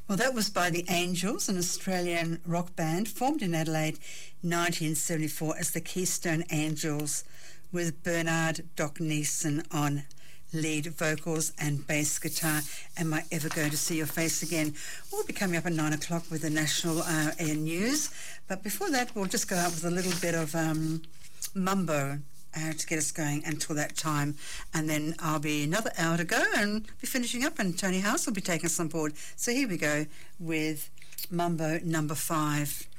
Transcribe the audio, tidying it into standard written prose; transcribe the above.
Well, that was by The Angels, an Australian rock band formed in Adelaide 1974 as the Keystone Angels, with Bernard Doc Neeson on lead vocals and bass guitar. Am I ever going to see your face again? We'll be coming up at 9 o'clock with the national air news. But before that, we'll just go out with a little bit of Mumbo to get us going until that time. And then I'll be another hour to go and be finishing up, and Tony House will be taking us on board. So here we go with Mumbo number 5.